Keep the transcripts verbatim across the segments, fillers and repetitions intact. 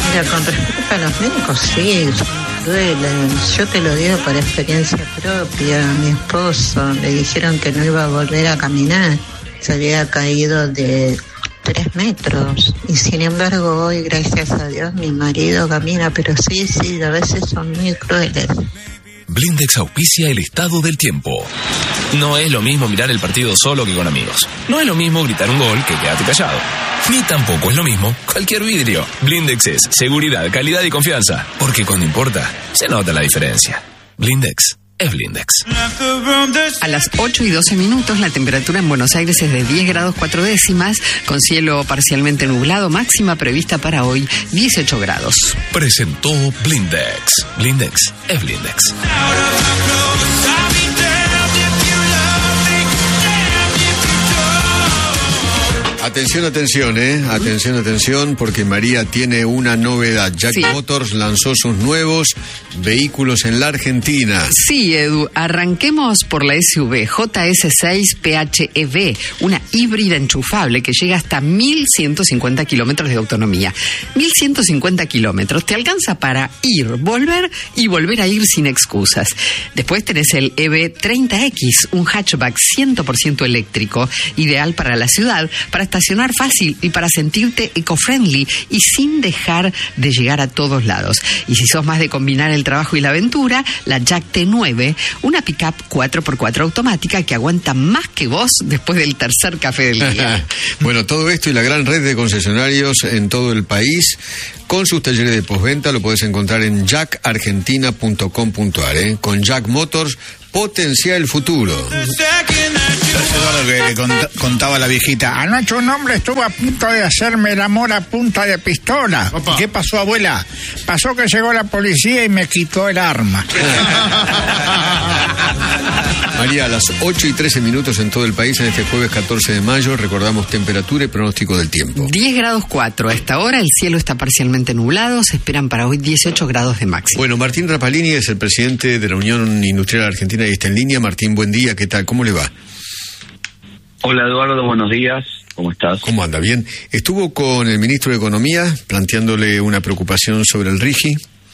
Mira, con respecto a los médicos, sí, son crueles. Yo te lo digo por experiencia propia. A mi esposo le dijeron que no iba a volver a caminar. Se había caído de tres metros. Y sin embargo, hoy, gracias a Dios, mi marido camina. Pero sí, sí, a veces son muy crueles. Blindex auspicia el estado del tiempo. No es lo mismo mirar el partido solo que con amigos. No es lo mismo gritar un gol que quedarte callado. Ni tampoco es lo mismo cualquier vidrio. Blindex es seguridad, calidad y confianza. Porque cuando importa, se nota la diferencia. Blindex es Blindex. A las ocho y doce minutos, la temperatura en Buenos Aires es de diez grados cuatro décimas, con cielo parcialmente nublado, máxima prevista para hoy, dieciocho grados. Presentó Blindex. Blindex es Blindex. Atención, atención, eh. Atención, atención, porque María tiene una novedad. Jack sí. Motors lanzó sus nuevos vehículos en la Argentina. Sí, Edu. Arranquemos por la S U V J S seis P H E V, una híbrida enchufable que llega hasta mil ciento cincuenta kilómetros de autonomía. mil ciento cincuenta kilómetros te alcanza para ir, volver y volver a ir sin excusas. Después tenés el E V treinta X, un hatchback cien por ciento eléctrico, ideal para la ciudad, para estacionar fácil y para sentirte eco-friendly y sin dejar de llegar a todos lados. Y si sos más de combinar el trabajo y la aventura, la Jack T nueve, una pick-up cuatro por cuatro automática que aguanta más que vos después del tercer café del día. Bueno, todo esto y la gran red de concesionarios en todo el país, con sus talleres de postventa, lo podés encontrar en jack argentina punto com punto a r. ¿eh? Con Jack Motors, potencia el futuro. Lo que cont- contaba la viejita. Anoche un hombre estuvo a punto de hacerme el amor a punta de pistola. Opa. ¿Qué pasó, abuela? Pasó que llegó la policía y me quitó el arma. María, a las ocho y trece minutos en todo el país, en este jueves catorce de mayo, recordamos temperatura y pronóstico del tiempo. diez grados cuatro. A esta hora el cielo está parcialmente nublado. Se esperan para hoy dieciocho grados de máximo. Bueno, Martín Rapalini es el presidente de la Unión Industrial Argentina y está en línea. Martín, buen día. ¿Qué tal? ¿Cómo le va? Hola, Eduardo. Buenos días. ¿Cómo estás? ¿Cómo anda? Bien. Estuvo con el ministro de Economía planteándole una preocupación sobre el RIGI.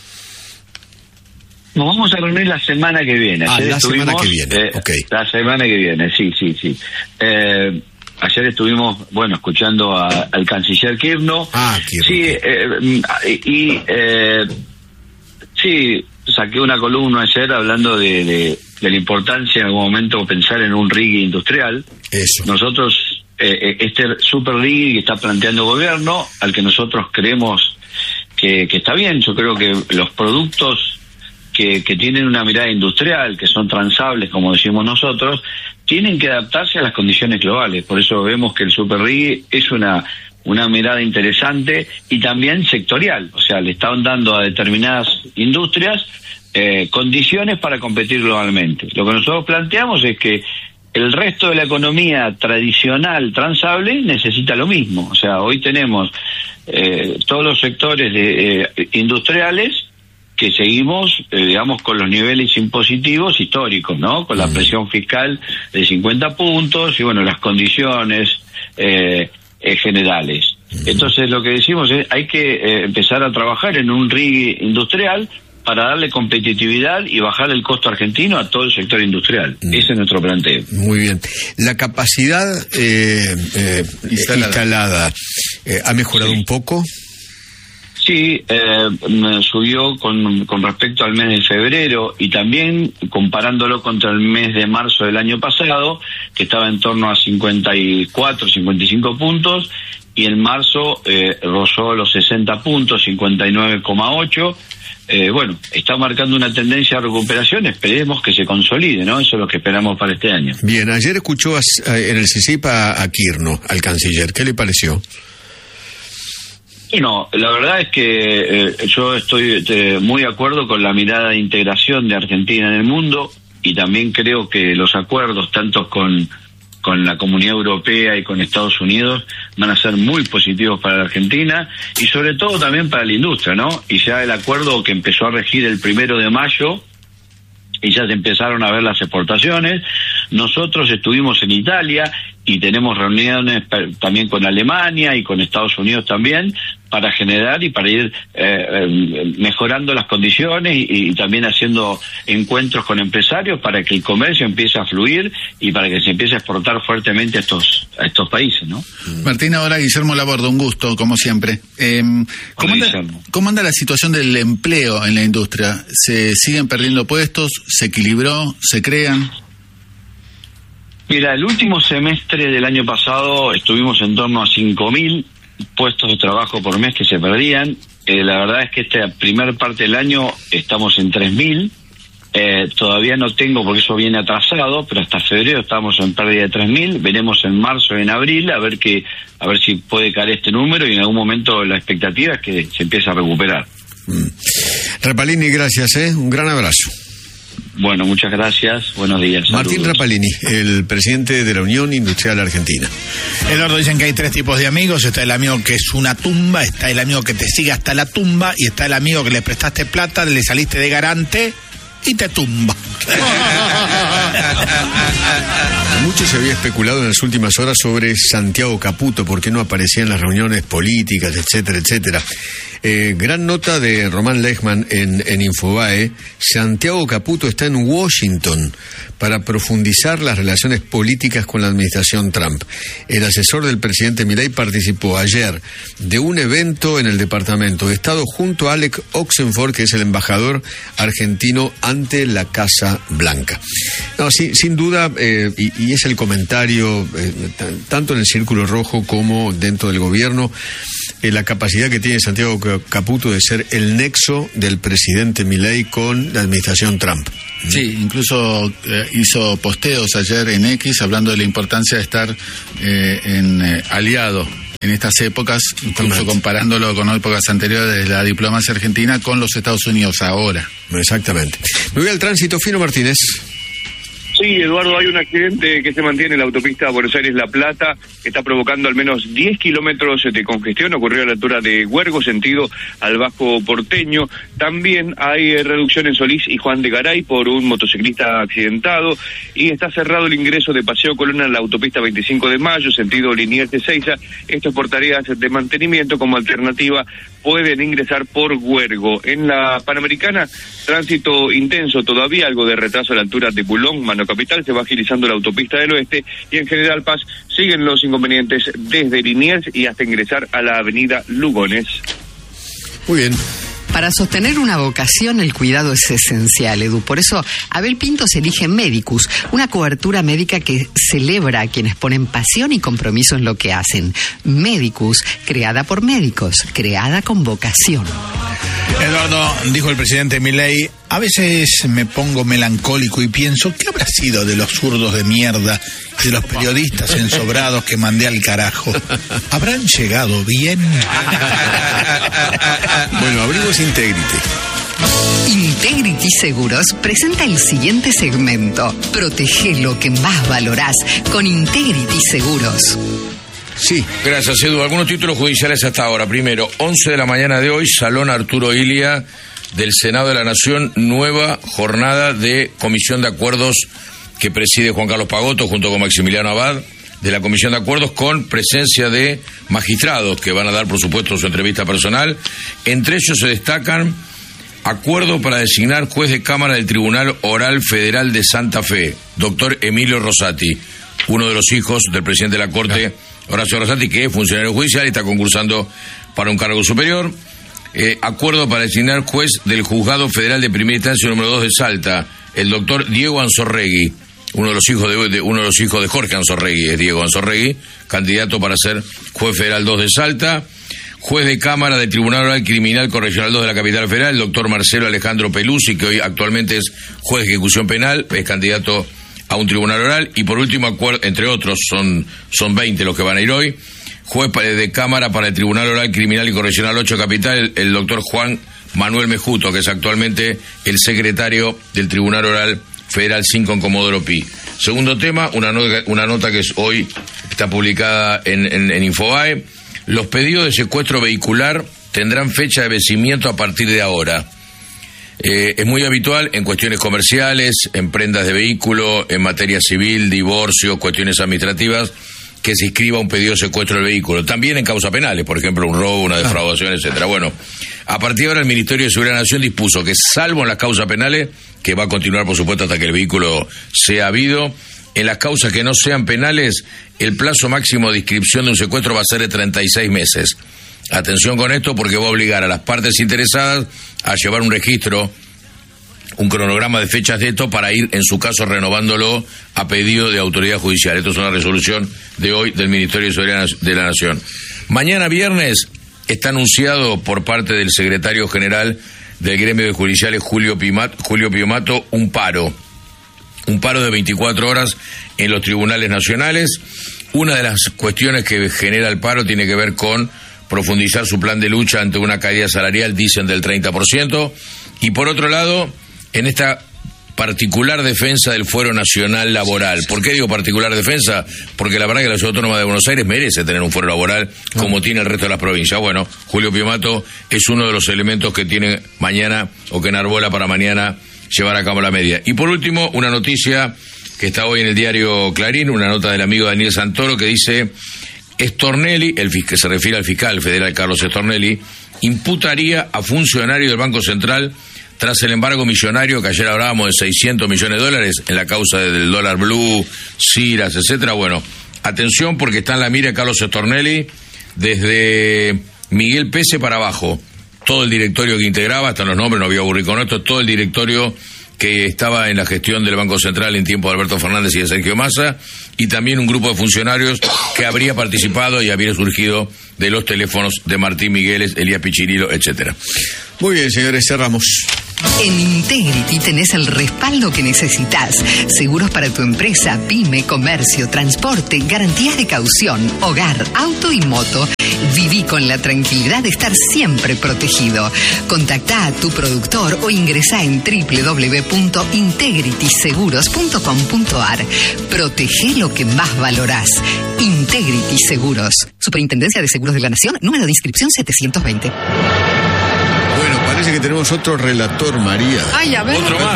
Nos vamos a reunir la semana que viene. Ah, ayer la semana que viene, eh, ok. La semana que viene, sí, sí, sí. Eh, ayer estuvimos, bueno, escuchando a, al canciller Kirchner. Ah, Kirchner. Sí, eh, y eh, sí, saqué una columna ayer hablando de, de, de la importancia en algún momento pensar en un RIGI industrial. Eso. Nosotros, eh, este super RIGI que está planteando el gobierno, al que nosotros creemos que, que está bien, yo creo que los productos Que, que tienen una mirada industrial, que son transables, como decimos nosotros, tienen que adaptarse a las condiciones globales. Por eso vemos que el Super RIGI es una, una mirada interesante y también sectorial. O sea, le están dando a determinadas industrias eh, condiciones para competir globalmente. Lo que nosotros planteamos es que el resto de la economía tradicional transable necesita lo mismo. O sea, hoy tenemos eh, todos los sectores de, eh, industriales que seguimos, eh, digamos, con los niveles impositivos históricos, ¿no? Con la presión fiscal de cincuenta puntos y, bueno, las condiciones eh, eh, generales. Entonces, lo que decimos es hay que eh, empezar a trabajar en un RIGI industrial para darle competitividad y bajar el costo argentino a todo el sector industrial. Mm. Ese es nuestro planteo. Muy bien. La capacidad eh, eh, instalada, instalada eh, ¿ha mejorado sí. un poco? Sí, eh, me subió con, con respecto al mes de febrero y también comparándolo contra el mes de marzo del año pasado, que estaba en torno a cincuenta y cuatro, cincuenta y cinco puntos, y en marzo eh, rozó los sesenta puntos, cincuenta y nueve coma ocho. Eh, bueno, está marcando una tendencia de recuperación, esperemos que se consolide, ¿no? Eso es lo que esperamos para este año. Bien, ayer escuchó a, en el C I C I P a, a Kirchner, al canciller, ¿qué le pareció? Bueno, la verdad es que eh, yo estoy eh, muy de acuerdo con la mirada de integración de Argentina en el mundo y también creo que los acuerdos, tanto con, con la Comunidad Europea y con Estados Unidos, van a ser muy positivos para la Argentina y sobre todo también para la industria, ¿no? Y ya el acuerdo que empezó a regir el primero de mayo y ya se empezaron a ver las exportaciones. Nosotros estuvimos en Italia y tenemos reuniones también con Alemania y con Estados Unidos también para generar y para ir eh, mejorando las condiciones y, y también haciendo encuentros con empresarios para que el comercio empiece a fluir y para que se empiece a exportar fuertemente a estos a estos países, ¿no? Martín, ahora Guillermo Labordo, un gusto, como siempre. Eh, ¿cómo, anda, ¿Cómo anda la situación del empleo en la industria? ¿Se siguen perdiendo puestos? ¿Se equilibró? ¿Se crean? Mira, el último semestre del año pasado estuvimos en torno a cinco mil puestos de trabajo por mes que se perdían. Eh, la verdad es que esta primera parte del año estamos en tres mil. Eh, todavía no tengo, porque eso viene atrasado, pero hasta febrero estamos en pérdida de tres mil. Veremos en marzo y en abril a ver que, a ver si puede caer este número, y en algún momento la expectativa es que se empiece a recuperar. Mm. Rapalini, gracias, ¿eh? Un gran abrazo. Bueno, muchas gracias. Buenos días. Martín Saludos. Rapalini, el presidente de la Unión Industrial Argentina. Eduardo, dicen que hay tres tipos de amigos. Está el amigo que es una tumba, está el amigo que te sigue hasta la tumba, y está el amigo que le prestaste plata, le saliste de garante y te tumba. Mucho se había especulado en las últimas horas sobre Santiago Caputo, por qué no aparecía en las reuniones políticas, etcétera, etcétera. Eh, gran nota de Román Lechman en, en Infobae. Santiago Caputo está en Washington para profundizar las relaciones políticas con la administración Trump. El asesor del presidente Milei participó ayer de un evento en el Departamento de Estado junto a Alec Oxenford, que es el embajador argentino ante la Casa Blanca. No, sí, sin duda, eh, y, y es el comentario eh, t- tanto en el Círculo Rojo como dentro del gobierno, eh, la capacidad que tiene Santiago Caputo de ser el nexo del presidente Milei con la administración Trump. Sí, incluso eh, hizo posteos ayer en X hablando de la importancia de estar eh, en eh, aliado en estas épocas, incluso comparándolo con épocas anteriores de la diplomacia argentina con los Estados Unidos ahora. Exactamente. Me voy al tránsito, Fino Martínez. Sí, Eduardo, hay un accidente que se mantiene en la autopista Buenos Aires-La Plata, que está provocando al menos diez kilómetros de congestión. Ocurrió a la altura de Huergo, sentido al Bajo Porteño. También hay eh, reducción en Solís y Juan de Garay por un motociclista accidentado, y está cerrado el ingreso de Paseo Colón a la autopista veinticinco de mayo, sentido Liniers de Ezeiza. Esto por tareas de mantenimiento. Como alternativa pueden ingresar por Huergo. En la Panamericana, tránsito intenso todavía, algo de retraso a la altura de Bulón, Mano Capital. Se va agilizando la autopista del Oeste, y en General Paz siguen los inconvenientes desde Liniers y hasta ingresar a la avenida Lugones. Muy bien. Para sostener una vocación, el cuidado es esencial, Edu. Por eso, Abel Pintos elige Medicus, una cobertura médica que celebra a quienes ponen pasión y compromiso en lo que hacen. Medicus, creada por médicos, creada con vocación. Eduardo, dijo el presidente Milei, a veces me pongo melancólico y pienso, ¿qué habrá sido de los zurdos de mierda y de los periodistas ensobrados que mandé al carajo? ¿Habrán llegado bien? Bueno, abrimos Integrity. Integrity Seguros presenta el siguiente segmento. Protege lo que más valorás con Integrity Seguros. Sí. Gracias, Edu. Algunos títulos judiciales hasta ahora. Primero, once de la mañana de hoy, Salón Arturo Illia del Senado de la Nación, nueva jornada de Comisión de Acuerdos que preside Juan Carlos Pagotto junto con Maximiliano Abad, de la Comisión de Acuerdos, con presencia de magistrados que van a dar, por supuesto, su entrevista personal. Entre ellos se destacan acuerdo para designar juez de Cámara del Tribunal Oral Federal de Santa Fe, doctor Emilio Rosati, uno de los hijos del presidente de la Corte, Horacio Rosati, que es funcionario judicial y está concursando para un cargo superior. Eh, acuerdo para designar juez del Juzgado Federal de Primera Instancia número dos de Salta, el doctor Diego Anzorregui, uno de los hijos de, de uno de los hijos de Jorge Anzorregui, es Diego Anzorregui, candidato para ser juez federal dos de Salta. Juez de Cámara del Tribunal Oral Criminal Correccional dos de la Capital Federal, el doctor Marcelo Alejandro Pelusi, que hoy actualmente es juez de ejecución penal, es candidato a un tribunal oral. Y por último, acuerdo, entre otros, son, son veinte los que van a ir hoy, juez de Cámara para el Tribunal Oral Criminal y Correccional ocho Capital, el, el doctor Juan Manuel Mejuto, que es actualmente el secretario del Tribunal Oral Federal cinco en Comodoro Pi. Segundo tema, una nota, una nota que es hoy está publicada en, en, en Infobae. Los pedidos de secuestro vehicular tendrán fecha de vencimiento a partir de ahora. Eh, es muy habitual en cuestiones comerciales, en prendas de vehículo, en materia civil, divorcio, cuestiones administrativas, que se inscriba un pedido de secuestro del vehículo. También en causas penales, por ejemplo, un robo, una defraudación, etcétera. Bueno, a partir de ahora el Ministerio de Seguridad de la Nación dispuso que, salvo en las causas penales, que va a continuar, por supuesto, hasta que el vehículo sea habido, en las causas que no sean penales, el plazo máximo de inscripción de un secuestro va a ser de treinta y seis meses. Atención con esto, porque va a obligar a las partes interesadas a llevar un registro, un cronograma de fechas de esto, para ir, en su caso, renovándolo a pedido de autoridad judicial. Esto es una resolución de hoy del Ministerio de Seguridad de la Nación. Mañana viernes está anunciado por parte del secretario general del gremio de judiciales, Julio Pimato, Julio Pimato, un paro. Un paro de veinticuatro horas en los tribunales nacionales. Una de las cuestiones que genera el paro tiene que ver con profundizar su plan de lucha ante una caída salarial, dicen, del treinta por ciento. Y por otro lado, en esta particular defensa del fuero nacional laboral. ¿Por qué digo particular defensa? Porque la verdad que la Ciudad Autónoma de Buenos Aires merece tener un fuero laboral como tiene el resto de las provincias. Bueno, Julio Pimato es uno de los elementos que tiene mañana, o que enarbola para mañana, llevar a cabo la medida. Y por último, una noticia que está hoy en el diario Clarín, una nota del amigo Daniel Santoro, que dice: Stornelli, el que se refiere al fiscal federal Carlos Stornelli, imputaría a funcionarios del Banco Central tras el embargo millonario que ayer hablábamos de seiscientos millones de dólares en la causa del dólar blue, Ciras, etcétera. Bueno, atención, porque está en la mira Carlos Stornelli desde Miguel Pese para abajo. Todo el directorio que integraba, hasta los nombres, no voy a aburrir con esto, todo el directorio que estaba en la gestión del Banco Central en tiempo de Alberto Fernández y de Sergio Massa, y también un grupo de funcionarios que habría participado y habría surgido de los teléfonos de Martín Migueles, Elías Pichirilo, etcétera. Muy bien, señores, cerramos. En Integrity tenés el respaldo que necesitas. Seguros para tu empresa, pyme, comercio, transporte, garantías de caución, hogar, auto y moto. Viví con la tranquilidad de estar siempre protegido. Contactá a tu productor o ingresá en doble u doble u doble u punto integrity seguros punto com punto a r. Protege lo que más valorás. Integrity Seguros. Superintendencia de Seguros de la Nación, número de inscripción setecientos veinte. Bueno, parece que tenemos otro relator, María. Ay, a ver. Otro más.